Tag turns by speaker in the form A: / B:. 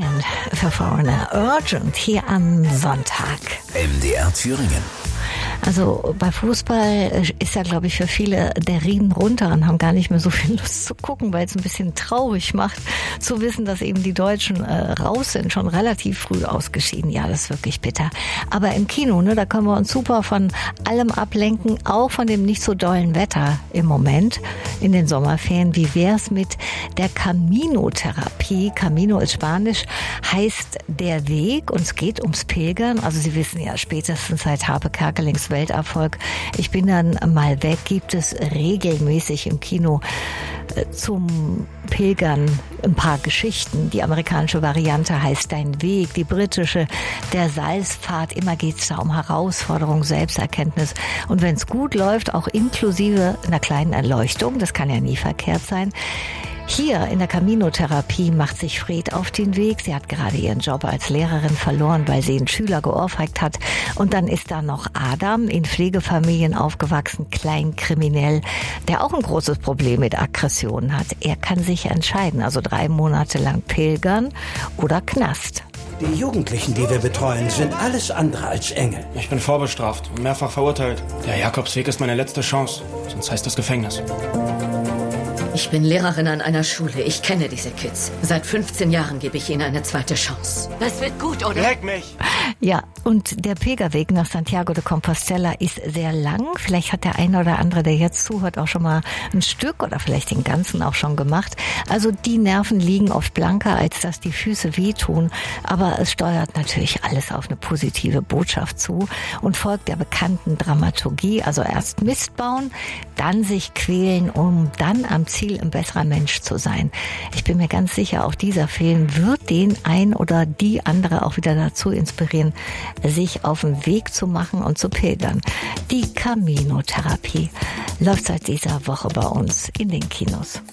A: Thüringen für Foreigner Urgent hier am Sonntag.
B: MDR Thüringen.
A: Also bei Fußball ist ja, glaube ich, für viele der Riemen runter und haben gar nicht mehr so viel Lust zu gucken, weil es ein bisschen traurig macht, zu wissen, dass eben die Deutschen raus sind, schon relativ früh ausgeschieden. Ja, das ist wirklich bitter. Aber im Kino, da können wir uns super von allem ablenken, auch von dem nicht so dollen Wetter im Moment in den Sommerferien. Wie wär's mit der Camino-Therapie? Camino ist Spanisch, heißt der Weg, und es geht ums Pilgern. Also Sie wissen ja, spätestens seit Harpe Kerkelings Welterfolg Ich bin dann mal weg, gibt es regelmäßig im Kino zum Pilgern ein paar Geschichten. Die amerikanische Variante heißt Dein Weg, die britische Der Salzpfad. Immer geht es da um Herausforderung, Selbsterkenntnis. Und wenn es gut läuft, auch inklusive einer kleinen Erleuchtung, das kann ja nie verkehrt sein. Hier in der Camino-Therapie macht sich Fred auf den Weg. Sie hat gerade ihren Job als Lehrerin verloren, weil sie einen Schüler geohrfeigt hat. Und dann ist da noch Adam, in Pflegefamilien aufgewachsen, kleinkriminell, der auch ein großes Problem mit Aggressionen hat. Er kann sich entscheiden, also 3 Monate lang pilgern oder Knast.
C: Die Jugendlichen, die wir betreuen, sind alles andere als Engel.
D: Ich bin vorbestraft und mehrfach verurteilt. Der Jakobsweg ist meine letzte Chance, sonst heißt das Gefängnis.
E: Ich bin Lehrerin an einer Schule. Ich kenne diese Kids. Seit 15 Jahren gebe ich ihnen eine zweite Chance. Das wird gut, oder?
D: Leck mich!
A: Ja, und der Pilgerweg nach Santiago de Compostela ist sehr lang. Vielleicht hat der eine oder andere, der jetzt zuhört, auch schon mal ein Stück oder vielleicht den ganzen auch schon gemacht. Also die Nerven liegen oft blanker, als dass die Füße wehtun. Aber es steuert natürlich alles auf eine positive Botschaft zu und folgt der bekannten Dramaturgie. Also erst Mist bauen, dann sich quälen, um dann am Ziel ein besserer Mensch zu sein. Ich bin mir ganz sicher, auch dieser Film wird den ein oder die andere auch wieder dazu inspirieren, sich auf den Weg zu machen und zu pilgern. Die Camino-Therapie läuft seit dieser Woche bei uns in den Kinos.